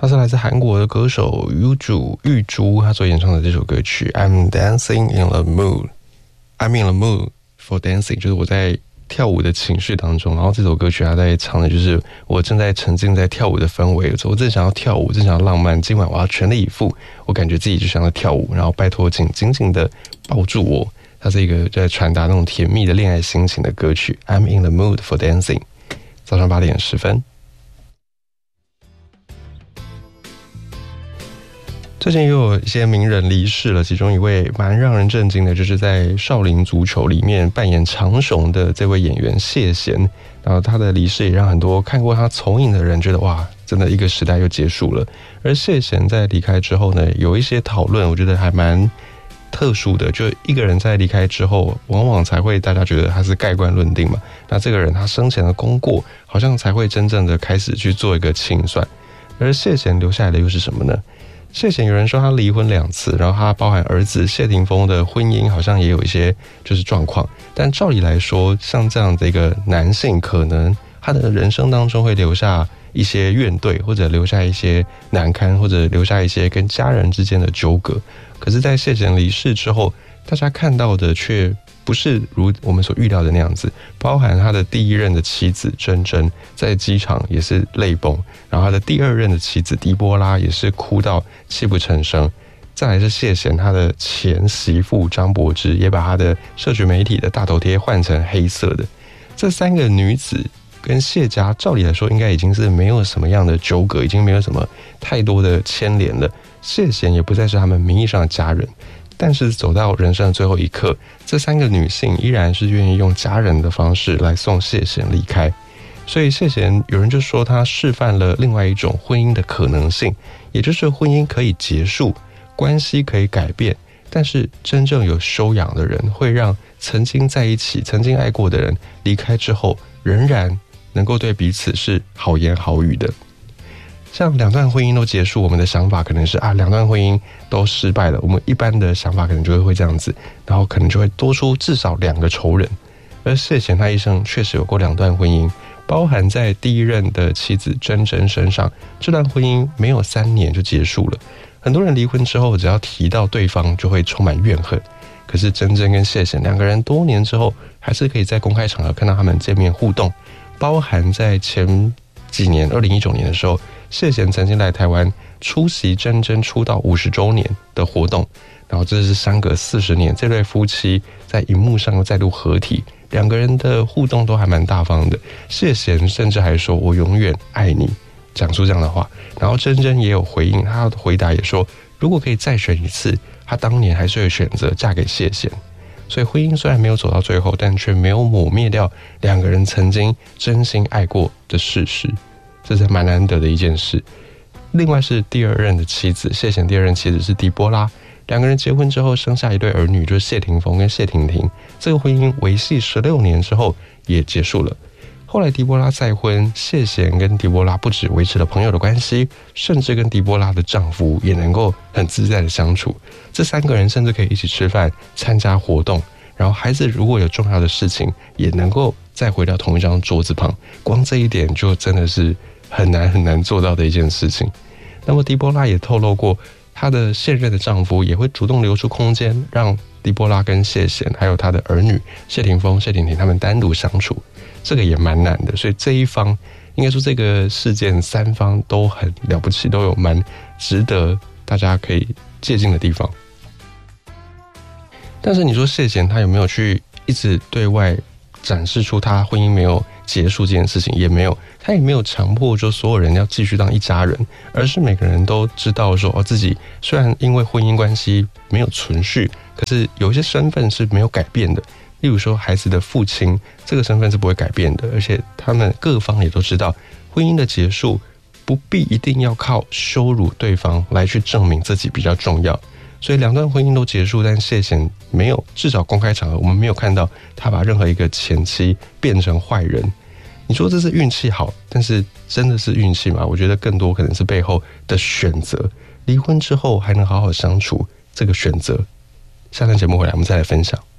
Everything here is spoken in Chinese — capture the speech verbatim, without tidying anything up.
他是来自韩国的歌手玉珠玉珠，他所演唱的这首歌曲 I'm dancing in the mood I'm in the mood for dancing， 就是我在跳舞的情绪当中，然后这首歌曲他在唱的就是我正在沉浸在跳舞的氛围，我正想要跳舞，正想要浪漫，今晚我要全力以赴，我感觉自己就像在跳舞，然后拜托请紧紧的抱住我。它是一个在传达那种甜蜜的恋爱心情的歌曲 I'm in the mood for dancing。 早上八点十分。最近也有一些名人离世了，其中一位蛮让人震惊的，就是在少林足球里面扮演长雄的这位演员谢贤。然后他的离世也让很多看过他从影的人觉得哇，真的一个时代又结束了。而谢贤在离开之后呢，有一些讨论，我觉得还蛮特殊的，就一个人在离开之后，往往才会大家觉得他是盖棺论定嘛。那这个人他生前的功过，好像才会真正的开始去做一个清算。而谢贤留下来的又是什么呢？谢贤有人说他离婚两次，然后他包含儿子谢霆锋的婚姻好像也有一些就是状况，但照理来说，像这样的一个男性，可能他的人生当中会留下一些怨怼，或者留下一些难堪，或者留下一些跟家人之间的纠葛。可是在谢贤离世之后，大家看到的却不是如我们所预料的那样子，包含他的第一任的妻子珍珍在机场也是泪崩，然后他的第二任的妻子狄波拉也是哭到泣不成声，再来是谢贤他的前媳妇张柏芝也把他的社群媒体的大头贴换成黑色的。这三个女子跟谢家照理来说应该已经是没有什么样的纠葛，已经没有什么太多的牵连了，谢贤也不再是他们名义上的家人。但是走到人生的最后一刻，这三个女性依然是愿意用家人的方式来送谢贤离开。所以谢贤有人就说他示范了另外一种婚姻的可能性，也就是婚姻可以结束，关系可以改变，但是真正有修养的人会让曾经在一起曾经爱过的人离开之后仍然能够对彼此是好言好语的。像两段婚姻都结束，我们的想法可能是啊，两段婚姻都失败了，我们一般的想法可能就会这样子，然后可能就会多出至少两个仇人。而谢贤他一生确实有过两段婚姻，包含在第一任的妻子珍珍身上，这段婚姻没有三年就结束了。很多人离婚之后，只要提到对方就会充满怨恨，可是珍珍跟谢贤两个人多年之后，还是可以在公开场合看到他们见面互动，包含在前几年二零一九年的时候，谢贤曾经来台湾出席珍珍出道五十周年的活动，然后这是相隔四十年，这对夫妻在荧幕上又再度合体，两个人的互动都还蛮大方的。谢贤甚至还说我永远爱你，讲出这样的话。然后珍珍也有回应，她的回答也说如果可以再选一次，她当年还是会选择嫁给谢贤。所以婚姻虽然没有走到最后，但却没有抹灭掉两个人曾经真心爱过的事实，这是蛮难得的一件事。另外是第二任的妻子，谢贤第二任妻子是狄波拉，两个人结婚之后生下一对儿女，就是谢霆锋跟谢婷婷。这个婚姻维系十六年之后也结束了。后来狄波拉再婚，谢贤跟狄波拉不只维持了朋友的关系，甚至跟狄波拉的丈夫也能够很自在的相处。这三个人甚至可以一起吃饭、参加活动，然后孩子如果有重要的事情，也能够再回到同一张桌子旁。光这一点就真的是很难很难做到的一件事情。那么狄波拉也透露过，她的现任的丈夫也会主动留出空间，让狄波拉跟谢贤还有他的儿女谢霆锋、谢婷婷他们单独相处，这个也蛮难的。所以这一方应该说这个事件三方都很了不起，都有蛮值得大家可以借鉴的地方。但是你说谢贤他有没有去一直对外展示出他婚姻没有结束这件事情？也没有，他也没有强迫说所有人要继续当一家人，而是每个人都知道说哦，自己虽然因为婚姻关系没有存续，可是有一些身份是没有改变的。例如说孩子的父亲，这个身份是不会改变的，而且他们各方也都知道，婚姻的结束不必一定要靠羞辱对方来去证明自己比较重要。所以两段婚姻都结束，但谢贤没有，至少公开场合我们没有看到他把任何一个前妻变成坏人。你说这是运气好，但是真的是运气吗？我觉得更多可能是背后的选择。离婚之后还能好好相处，这个选择。下段节目回来我们再来分享。